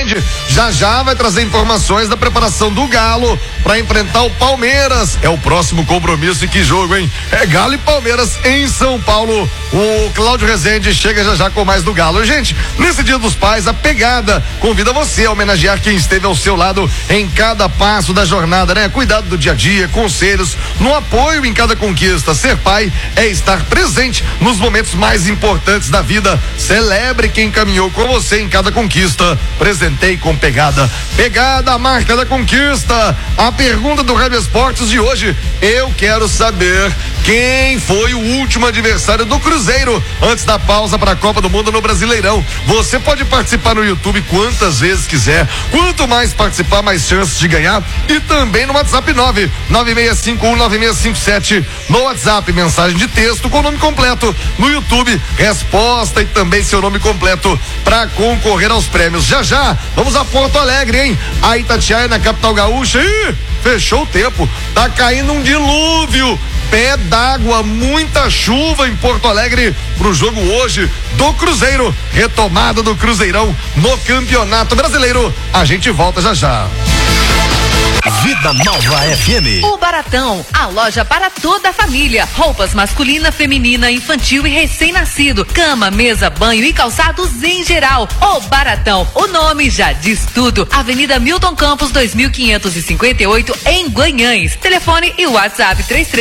Rezende já vai trazer informações da preparação do Galo para enfrentar o Palmeiras. É o próximo compromisso. E que jogo, hein? É Galo e Palmeiras em São Paulo. O Cláudio Rezende chega já com mais do Galo. Gente, nesse Dia dos Pais, a Pegada convida você a homenagear quem esteve ao seu lado em cada passo da jornada, né? Cuidado do dia a dia, conselhos, no apoio em cada conquista. Ser pai é estar presente nos momentos mais importantes da vida. Celebre quem caminhou com você em cada conquista. Presentei com Pegada. Pegada, a marca da conquista. A pergunta do Rádio Esportes de hoje: eu quero saber quem foi o último adversário do Cruzeiro antes da pausa para a Copa do Mundo no Brasileirão. Você pode participar no YouTube quantas vezes quiser. Quanto mais participar, mais chances de ganhar. E também no WhatsApp 996519657. No WhatsApp, mensagem de texto com o nome completo. No YouTube, resposta e também seu nome completo para concorrer aos prêmios. Já, vamos a Porto Alegre, hein? A Itatiaia, na capital gaúcha. Ih, fechou o tempo. Tá caindo um dilúvio. Pé d'água, muita chuva em Porto Alegre pro jogo hoje do Cruzeiro. Retomada do Cruzeirão no Campeonato Brasileiro. A gente volta já. Vida Nova FM. O Baratão, a loja para toda a família. Roupas masculina, feminina, infantil e recém-nascido. Cama, mesa, banho e calçados em geral. O Baratão, o nome já diz tudo. Avenida Milton Campos, 2558, em Guanhães. Telefone e WhatsApp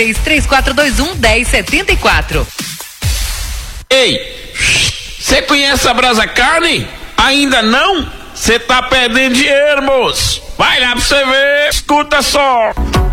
33-3421-1074. Ei, você conhece a Brasa Carne? Ainda não? Você tá perdendo dinheiro, moço. Vai lá pra você ver. Escuta só.